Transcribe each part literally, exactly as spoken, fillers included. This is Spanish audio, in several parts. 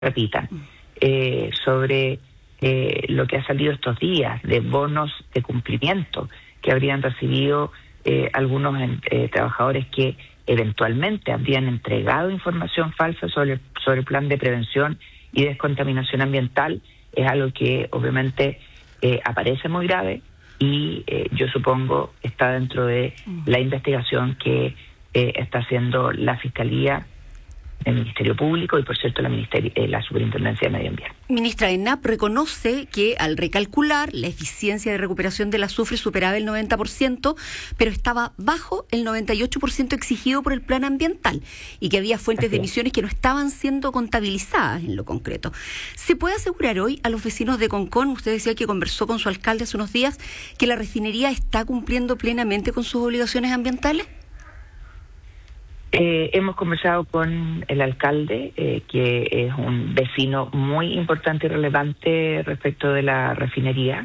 repitan, eh, sobre eh, lo que ha salido estos días de bonos de cumplimiento que habrían recibido eh, algunos eh, trabajadores que eventualmente habrían entregado información falsa sobre, sobre el plan de prevención y descontaminación ambiental. Es algo que obviamente eh, aparece muy grave y eh, yo supongo está dentro de la investigación que eh, está haciendo la Fiscalía, el Ministerio Público y, por cierto, la, Ministerio, eh, la Superintendencia de Medio Ambiente. Ministra, ENAP reconoce que al recalcular la eficiencia de recuperación del azufre superaba el noventa por ciento, pero estaba bajo el noventa y ocho por ciento exigido por el plan ambiental y que había fuentes Así de emisiones que no estaban siendo contabilizadas en lo concreto. ¿Se puede asegurar hoy a los vecinos de Concón, usted decía que conversó con su alcalde hace unos días, que la refinería está cumpliendo plenamente con sus obligaciones ambientales? Eh, hemos conversado con el alcalde, eh, que es un vecino muy importante y relevante respecto de la refinería,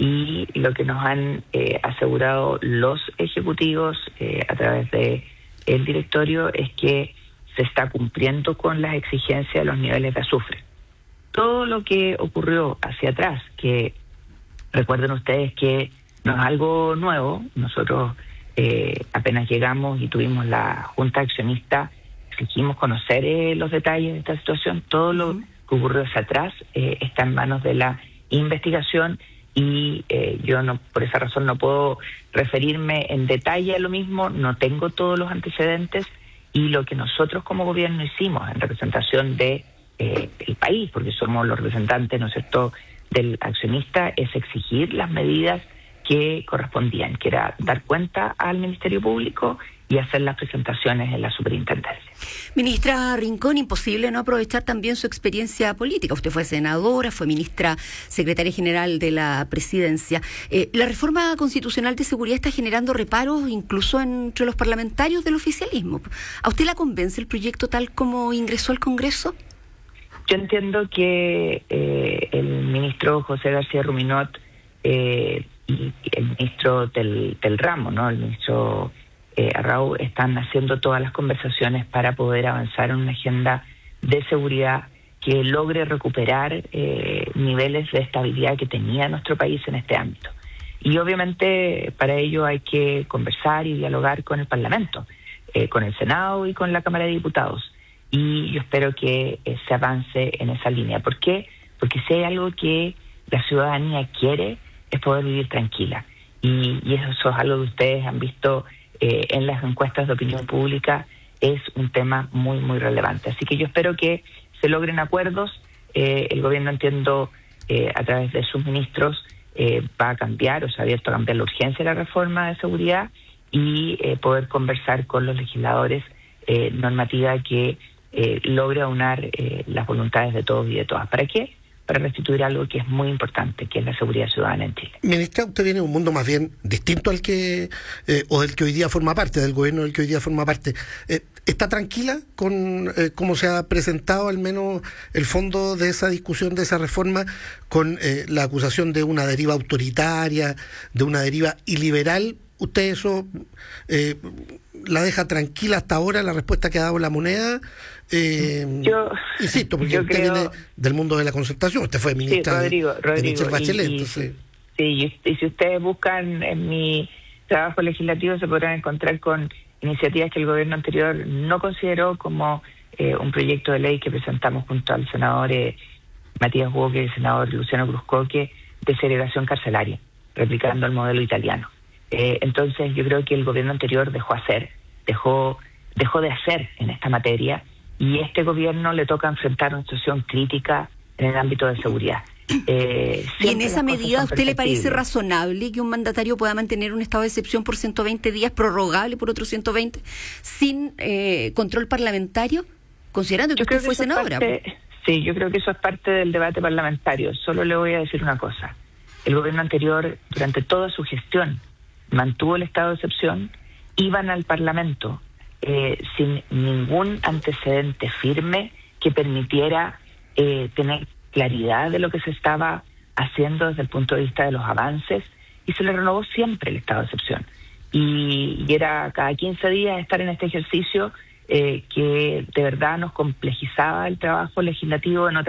y lo que nos han eh, asegurado los ejecutivos eh, a través de el directorio es que se está cumpliendo con las exigencias de los niveles de azufre. Todo lo que ocurrió hacia atrás, que recuerden ustedes que no es algo nuevo, nosotros Eh, apenas llegamos y tuvimos la Junta Accionista, exigimos conocer eh, los detalles de esta situación. Todo lo uh-huh. que ocurrió hacia atrás eh, está en manos de la investigación y eh, yo no, por esa razón no puedo referirme en detalle a lo mismo, no tengo todos los antecedentes, y lo que nosotros como gobierno hicimos en representación de eh, el país, porque somos los representantes, ¿no es cierto?, del accionista, es exigir las medidas que correspondían, que era dar cuenta al Ministerio Público y hacer las presentaciones en la superintendencia. Ministra Rincón, imposible no aprovechar también su experiencia política. Usted fue senadora, fue ministra secretaria general de la presidencia. Eh, la reforma constitucional de seguridad está generando reparos incluso entre los parlamentarios del oficialismo. ¿A usted la convence el proyecto tal como ingresó al Congreso? Yo entiendo que eh, el ministro José García Ruminot eh, y el ministro del, del ramo, ¿no? El ministro eh, Arrau, están haciendo todas las conversaciones para poder avanzar en una agenda de seguridad que logre recuperar eh, niveles de estabilidad que tenía nuestro país en este ámbito. Y obviamente para ello hay que conversar y dialogar con el Parlamento, eh, con el Senado y con la Cámara de Diputados. Y yo espero que eh, se avance en esa línea. ¿Por qué? Porque si hay algo que la ciudadanía quiere, es poder vivir tranquila. Y, y eso es algo que ustedes han visto eh, en las encuestas de opinión pública, es un tema muy, muy relevante. Así que yo espero que se logren acuerdos. Eh, el gobierno, entiendo, eh, a través de sus ministros, eh, va a cambiar, o se ha abierto a cambiar la urgencia de la reforma de seguridad y eh, poder conversar con los legisladores eh, normativa que eh, logre aunar eh, las voluntades de todos y de todas. ¿Para qué? Para restituir algo que es muy importante, que es la seguridad ciudadana en Chile. Ministra, usted viene de un mundo más bien distinto al que, eh, o del que hoy día forma parte, del gobierno del que hoy día forma parte. Eh, ¿Está tranquila con eh, cómo se ha presentado al menos el fondo de esa discusión, de esa reforma, con eh, la acusación de una deriva autoritaria, de una deriva iliberal? ¿Usted eso eh, la deja tranquila hasta ahora, la respuesta que ha dado la moneda? Eh, yo, insisto, porque yo usted creo, viene del mundo de la concertación, usted fue ministra sí, Rodrigo, de, Rodrigo, de Michelle Bachelet. Y, y, entonces. Sí, y, y si ustedes buscan en mi trabajo legislativo se podrán encontrar con iniciativas que el gobierno anterior no consideró, como eh, un proyecto de ley que presentamos junto al senador eh, Matías Walker y el senador Luciano Cruzcoque de segregación carcelaria, replicando el modelo italiano. Eh, entonces yo creo que el gobierno anterior dejó hacer, dejó, dejó de hacer en esta materia, y este gobierno le toca enfrentar una situación crítica en el ámbito de seguridad. Eh, ¿Y en esa medida a usted le parece razonable que un mandatario pueda mantener un estado de excepción por ciento veinte días, prorrogable por otros ciento veinte, sin eh, control parlamentario, considerando que yo usted que fue senadora? Parte, sí, yo creo que eso es parte del debate parlamentario. Solo le voy a decir una cosa. El gobierno anterior, durante toda su gestión, mantuvo el estado de excepción, iban al Parlamento eh, sin ningún antecedente firme que permitiera eh, tener claridad de lo que se estaba haciendo desde el punto de vista de los avances, y se le renovó siempre el estado de excepción. Y, y era cada quince días estar en este ejercicio eh, que de verdad nos complejizaba el trabajo legislativo en